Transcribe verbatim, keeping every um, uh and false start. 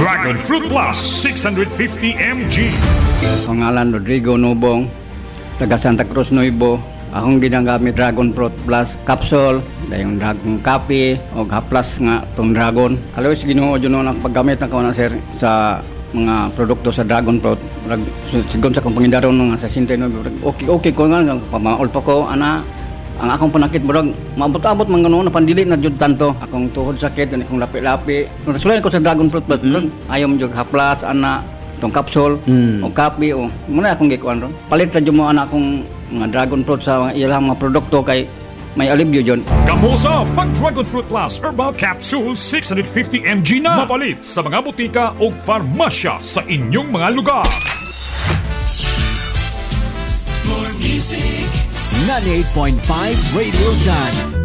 Dragon Fruit Plus six hundred fifty milligrams. Pangalan Rodrigo Nobong, taga Santa Cruz Nuevo. Akong ginagamit Dragon Fruit Plus capsule, dayong Dragon Coffee o Haplas nga tong Dragon. Kalawis Ginoo jud no ang paggamit na ko na sir sa mga produkto sa Dragon Fruit. Sigon sa kong pangindaron nga sa sixty-nine. Okay okay ko nga pamaol pa ko ana. Ang akong panakit murag maabot-abot man ganoon na pandili na jud tanto. Akong tuhod sakit ani kong lapi-lapi. Nasulan ko sa Dragon Fruit Plus. Mm-hmm. Ayaw mo jud Haplas ana tong capsule mm. o coffee o muna akong gikuan ron. Palit ra jud mo ana akong mga Dragon Fruit sa ilang mga produkto kay may alibyo dyan. Kamusa pag Dragon Fruit Plus Herbal Capsule six hundred fifty milligrams na mapalit sa mga butika o farmasya sa inyong mga lugar. More music. ninety-eight point five Radio Done.